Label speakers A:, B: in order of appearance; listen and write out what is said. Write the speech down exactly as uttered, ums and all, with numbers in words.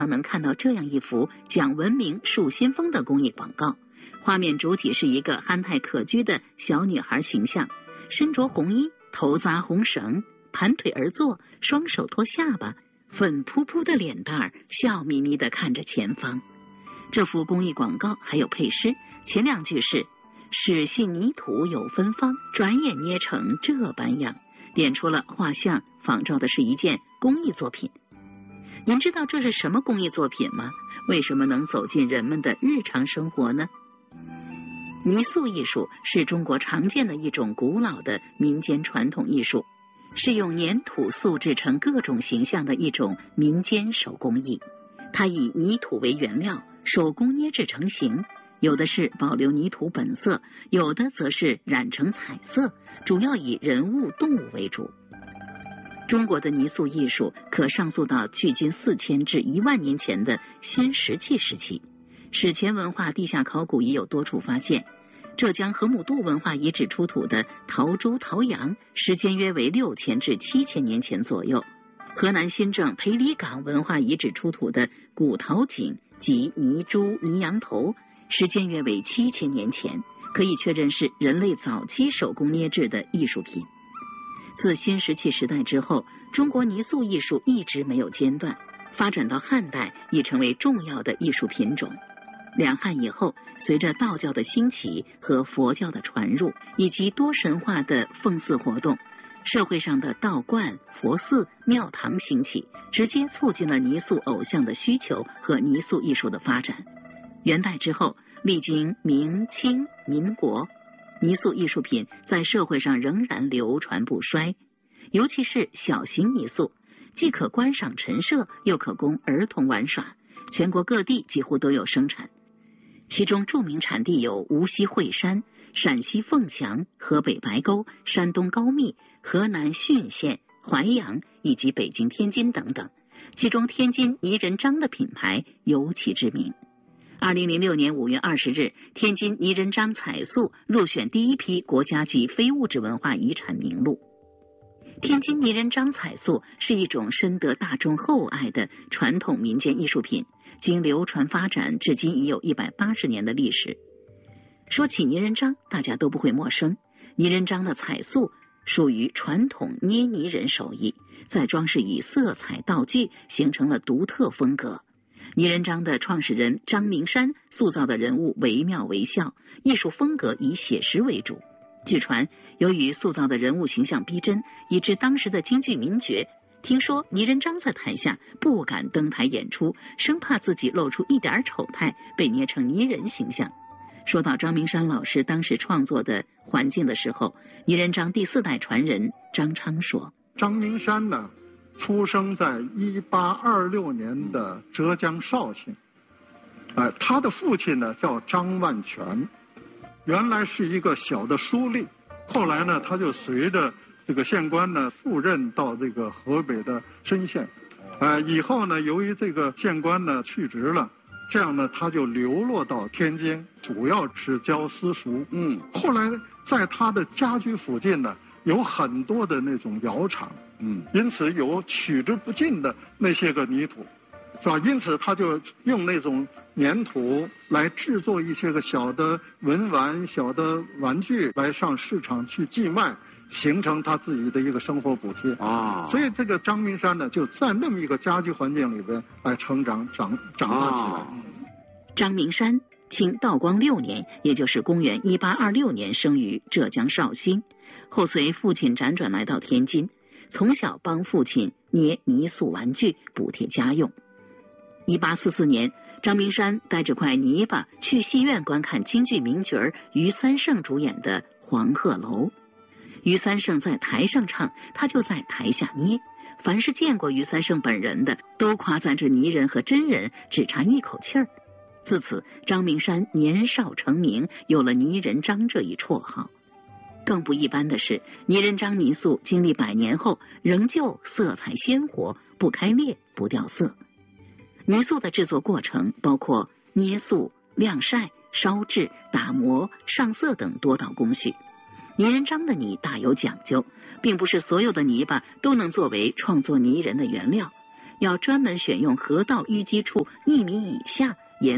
A: 能看到这样一幅讲文明树新风的公益广告，画面主体是一个憨态可掬的小女孩形象，身着红衣，头扎红绳，盘腿而坐，双手托下巴，粉扑扑的脸蛋儿，笑眯眯地看着前方。这幅公益广告还有配诗，前两句是始信泥土有芬芳，转眼捏成这般样，点出了画像仿照的是一件公益作品。您知道这是什么公益作品吗？为什么能走进人们的日常生活呢？泥塑艺术是中国常见的一种古老的民间传统艺术，是用粘土塑制成各种形象的一种民间手工艺。它以泥土为原料，手工捏制成型，有的是保留泥土本色，有的则是染成彩色，主要以人物、动物为主。中国的泥塑艺术可上溯到距今四千至一万年前的新石器时期，史前文化地下考古也有多处发现。浙江河姆渡文化遗址出土的陶猪、陶羊，时间约为六千至七千年前左右。河南新郑裴李岗文化遗址出土的古陶井及泥猪、泥羊头，时间约为七千年前，可以确认是人类早期手工捏制的艺术品。自新石器时代之后，中国泥塑艺术一直没有间断，发展到汉代已成为重要的艺术品种。两汉以后，随着道教的兴起和佛教的传入，以及多神话的奉祀活动，社会上的道观、佛寺、庙堂兴起，直接促进了泥塑偶像的需求和泥塑艺术的发展。元代之后，历经明清民国，泥塑艺术品在社会上仍然流传不衰，尤其是小型泥塑，既可观赏陈设，又可供儿童玩耍，全国各地几乎都有生产。其中著名产地有无锡惠山、陕西凤翔、河北白沟、山东高密、河南浚县、淮阳以及北京天津等等，其中天津泥人张的品牌尤其知名。二零零六年五月二十日，天津泥人张彩塑入选第一批国家级非物质文化遗产名录。天津泥人张彩塑是一种深得大众厚爱的传统民间艺术品，经流传发展至今已有一百八十年的历史。说起泥人张，大家都不会陌生。泥人张的彩塑属于传统捏泥人手艺，在装饰以色彩道具形成了独特风格。泥人张的创始人张明山塑造的人物惟妙惟肖，艺术风格以写实为主。据传，由于塑造的人物形象逼真，以致当时的京剧名角听说泥人张在台下不敢登台演出，生怕自己露出一点丑态，被捏成泥人形象。说到张明山老师当时创作的环境的时候，泥人张第四代传人张昌说，
B: 张明山呢出生在一八二六年的浙江绍兴，呃，他的父亲呢叫张万全，原来是一个小的书吏，后来呢他就随着这个县官呢赴任到这个河北的深县，呃，以后呢由于这个县官呢去职了，这样呢他就流落到天津，主要是教私塾。嗯，后来在他的家居附近呢有很多的那种窑厂，嗯，因此有取之不尽的那些个泥土，是吧？因此他就用那种粘土来制作一些个小的文玩、小的玩具，来上市场去寄卖，形成他自己的一个生活补贴啊。所以这个张明山呢，就在那么一个家居环境里边来成长、长长大起来。啊、
A: 张明山清道光六年，也就是公元一八二六年，生于浙江绍兴。后随父亲辗转来到天津，从小帮父亲捏泥塑玩具补贴家用。一八四四年，张明山带着块泥巴去戏院观看京剧名角于三胜主演的《黄鹤楼》。于三胜在台上唱，他就在台下捏。凡是见过于三胜本人的，都夸赞这泥人和真人只差一口气儿。自此，张明山年少成名，有了泥人张这一绰号。更不一般的是，泥人张泥塑经历百年后，仍旧色彩鲜活，不开裂，不掉色。泥塑的制作过程包括捏塑、晾晒、烧制、打磨、上色等多道工序。泥人张的泥大有讲究，并不是所有的泥巴都能作为创作泥人的原料。 要专门选用河道淤积处一米以下。